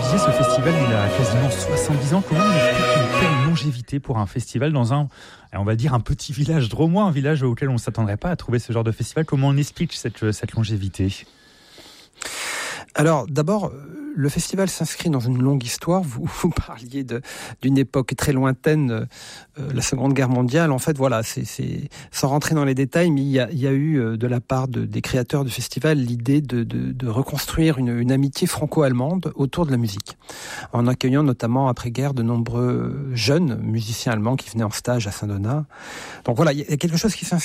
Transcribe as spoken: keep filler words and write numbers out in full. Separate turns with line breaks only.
disais, ce festival, il a quasiment soixante-dix ans. Comment on explique une telle longévité pour un festival dans un, on va dire, un petit village drômois, un village auquel on ne s'attendrait pas à trouver ce genre de festival? Comment on explique cette, cette longévité?
Alors, d'abord, le festival s'inscrit dans une longue histoire. Vous, vous parliez de, d'une époque très lointaine, euh, la Seconde Guerre mondiale. En fait, voilà, c'est, c'est, sans rentrer dans les détails, mais il y a, il y a eu euh, de la part de, des créateurs du festival l'idée de, de, de reconstruire une, une amitié franco-allemande autour de la musique, en accueillant notamment après-guerre de nombreux jeunes musiciens allemands qui venaient en stage à Saint-Donat. Donc voilà, il y a quelque chose qui s'inscrit